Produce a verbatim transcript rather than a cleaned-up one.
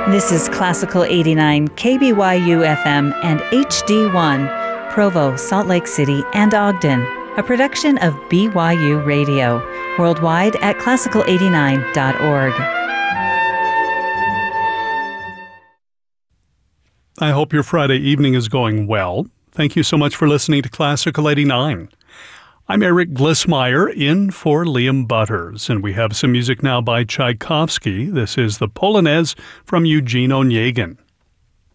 This is Classical eighty-nine, K B Y U F M and H D one, Provo, Salt Lake City, and Ogden, a production of B Y U Radio, worldwide at classical eighty-nine dot org. I hope your Friday evening is going well. Thank you so much for listening to Classical eighty-nine. I'm Eric Glissmeyer, in for Liam Butters, and we have some music now by Tchaikovsky. This is the Polonaise from Eugene Onegin.